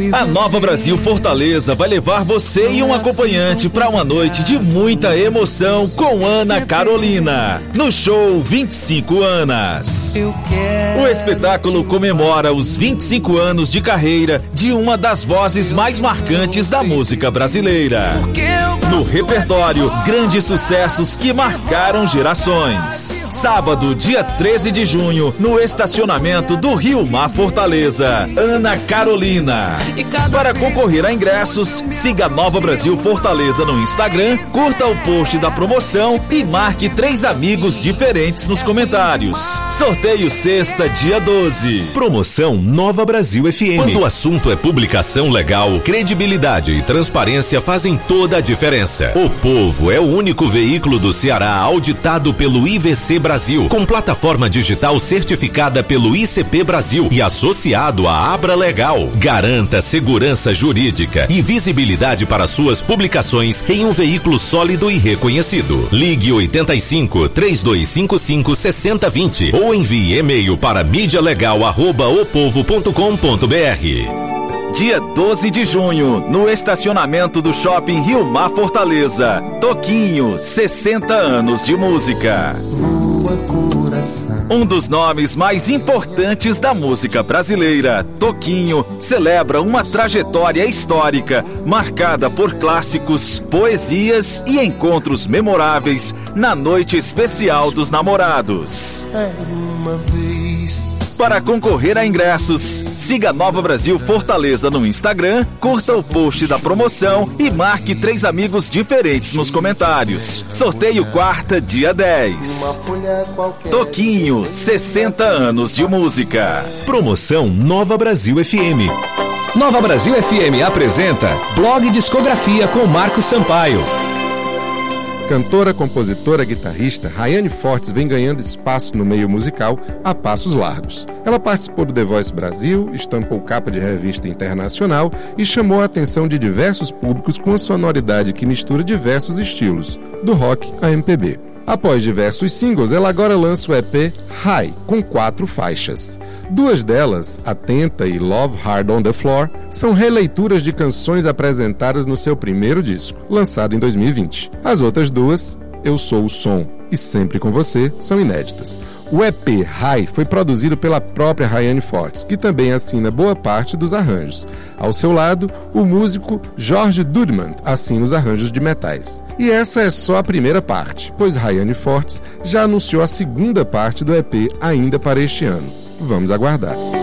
A Nova Brasil Fortaleza vai levar você e um acompanhante para uma noite de muita emoção com Ana Carolina, no show 25 Anas. O espetáculo comemora os 25 anos de carreira de uma das vozes mais marcantes da música brasileira. No repertório, grandes sucessos que marcaram gerações. Sábado, dia 13 de junho, no estacionamento do Rio Mar Fortaleza, Ana Carolina. Para concorrer a ingressos, siga Nova Brasil Fortaleza no Instagram, curta o post da promoção e marque 3 amigos diferentes nos comentários. Sorteio sexta, dia 12. Promoção Nova Brasil FM. Quando o assunto é publicação legal, credibilidade e transparência fazem toda a diferença. O Povo é o único veículo do Ceará auditado pelo IVC Brasil, com plataforma digital certificada pelo ICP Brasil e associado à Abra Legal. Garanta segurança jurídica e visibilidade para suas publicações em um veículo sólido e reconhecido. Ligue 85 3255 6020 ou envie e-mail para mídialegal@opovo.com.br. Dia 12 de junho, no estacionamento do Shopping Rio Mar Fortaleza, Toquinho, 60 anos de música. Um dos nomes mais importantes da música brasileira, Toquinho, celebra uma trajetória histórica marcada por clássicos, poesias e encontros memoráveis na noite especial dos namorados. Para concorrer a ingressos, siga Nova Brasil Fortaleza no Instagram, curta o post da promoção e marque 3 amigos diferentes nos comentários. Sorteio quarta, dia 10. Toquinho, 60 anos de música. Promoção Nova Brasil FM. Nova Brasil FM apresenta Blog Discografia com Marcos Sampaio. Cantora, compositora, guitarrista, Rayane Fortes vem ganhando espaço no meio musical a passos largos. Ela participou do The Voice Brasil, estampou capa de revista internacional e chamou a atenção de diversos públicos com a sonoridade que mistura diversos estilos, do rock a MPB. Após diversos singles, ela agora lança o EP High, com 4 faixas. 2 delas, Atenta e Love Hard on the Floor, são releituras de canções apresentadas no seu primeiro disco, lançado em 2020. As outras 2, Eu Sou o Som e Sempre Com Você, são inéditas. O EP High foi produzido pela própria Rayane Fortes, que também assina boa parte dos arranjos. Ao seu lado, o músico Jorge Dudman assina os arranjos de metais. E essa é só a primeira parte, pois Rayane Fortes já anunciou a segunda parte do EP ainda para este ano. Vamos aguardar.